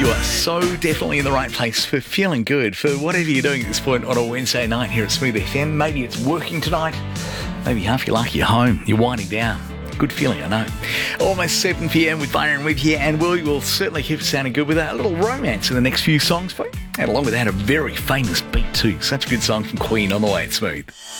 You are so definitely in the right place for feeling good, for whatever you're doing at this point on a Wednesday night here at Smooth FM. Maybe it's working tonight. Maybe half your luck, you're home, you're winding down. Good feeling, I know. Almost 7 p.m. with Byron with you, and we will certainly keep sounding good with a little romance in the next few songs for you. And along with that, a very famous beat too. Such a good song from Queen on the way at Smooth.